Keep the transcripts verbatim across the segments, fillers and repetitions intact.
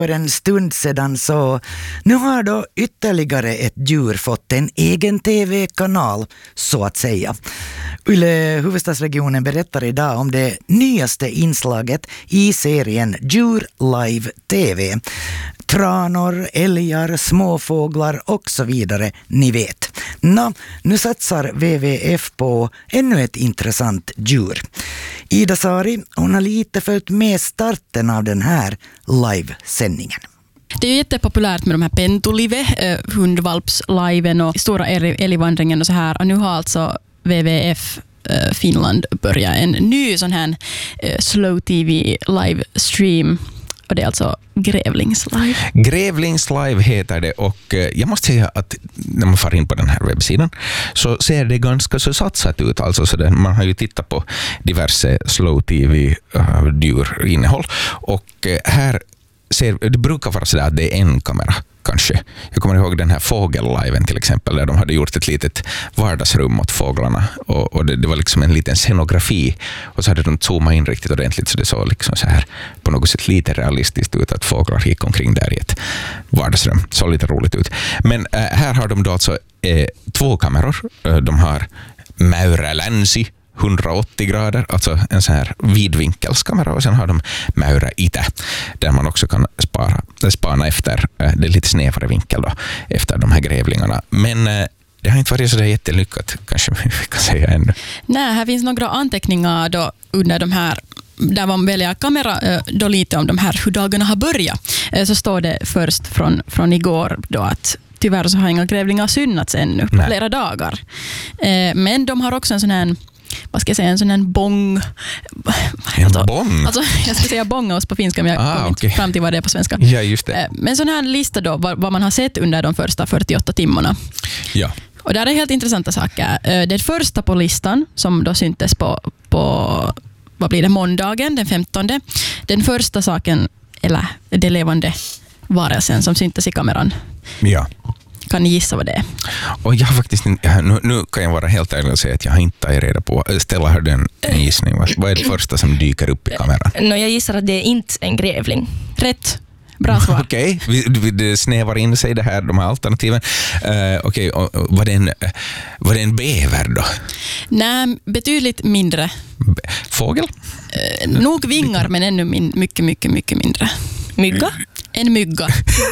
För en stund sedan så nu har då ytterligare ett djur fått en egen tv-kanal så att säga. Yle huvudstadsregionen berättar idag om det nyaste inslaget i serien Djur Live T V. Tranor, älgar, småfåglar och så vidare, ni vet. Nå, nu satsar W W F på ännu ett intressant djur. Ida Sari, hon har lite följt med starten av den här livesändningen. Det är ju jättepopulärt med de här pentulive, eh, hundvalpsliven och stora älgvandringen och så här. Och nu har alltså W W F eh, Finland börjat en ny sån här eh, slow T V livestream. Och det är alltså Grävlingslive. Grävlingslive heter det, och jag måste säga att när man far in på den här webbsidan så ser det ganska så satsat ut. Alltså så det, man har ju tittat på diverse slow T V-djurinnehåll och här ser, det brukar vara så där att det är en kamera kanske. Jag kommer ihåg den här fågelliven till exempel, där de hade gjort ett litet vardagsrum åt fåglarna och, och det, det var liksom en liten scenografi och så hade de zoomat in riktigt ordentligt så det såg liksom så här på något sätt lite realistiskt ut att fåglar gick omkring där i ett vardagsrum. Så lite roligt ut. Men äh, här har de då alltså äh, två kameror. De har Mäyrä länsi hundraåttio grader, alltså en sån här vidvinkelskamera, och sen har de Mäyrä itä, där man också kan spara, spana efter, det är lite snävare vinkel då, efter de här grävlingarna. Men det har inte varit så där jättelyckat, kanske vi kan säga ännu. Nej, här finns några anteckningar då under de här, där man väljer kamera då lite om de här hur dagarna har börjat. Så står det först från, från igår då att tyvärr så har inga grävlingar synnats ännu på flera dagar. Men de har också en sån här, vad ska jag säga, en sån här bong. En alltså, bong? Alltså, jag ska säga bongaost på finska, men jag ah, kommer okay. inte fram till vad det är på svenska. Ja, just det. Men sån här lista då, vad, vad man har sett under de första fyrtioåtta timmarna. Ja. Och där är helt intressanta saker. Det första på listan, som då syntes på, på vad blir det, måndagen, den femtonde. Den första saken, eller det levande varelsen som syntes i kameran. Ja. Kan ni gissa vad det är? Och jag har faktiskt inte, nu, nu kan jag vara helt ärlig och säga att jag har inte tagit reda på. Stella, har du en, en gissning? Vad, vad är det första som dyker upp i kameran? No, jag gissar att det är inte en grävling. Rätt. Bra svar. Okej, okay. Det snävar in sig det här, de här alternativen. Uh, Okej, okay. var, det en, var det en bäver då? Nej, betydligt mindre. B- fågel? Uh, nog vingar, men ännu min, mycket, mycket, mycket mindre. Mygga? En mygga.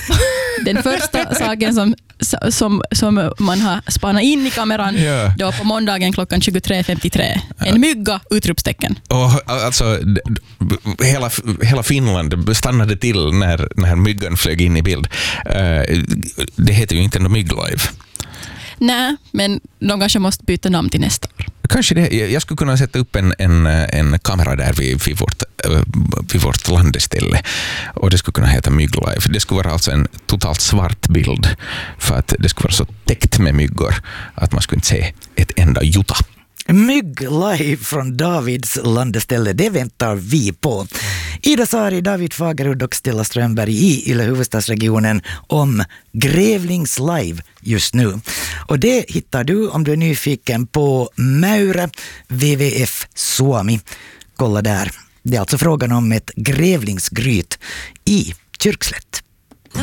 Den första saken som, som, som man har spanat in i kameran yeah. då på måndagen klockan tjugotre femtiotre. En mygga, utropstecken. Och alltså, d- d- hela, hela Finland stannade till när, när myggan flög in i bild. Uh, det heter ju inte ändå mygglive. Nej, men de kanske måste byta namn till nästa år. Kanske det. Jag skulle kunna sätta upp en, en, en kamera där vid, vid, vårt, vid vårt landeställe. Och det skulle kunna heta Mygglive. Det skulle vara alltså en totalt svart bild. För att det skulle vara så täckt med myggor att man skulle inte se ett enda jota. Mygg live från Davids landeställe, det väntar vi på. Ida Sari, David Fagerud och Stella Strömberg i Yle huvudstadsregionen om Grävlings live just nu. Och det hittar du om du är nyfiken på Mäyrä W W F Suomi. Kolla där. Det är alltså frågan om ett grävlingsgryt i Kyrkslätt.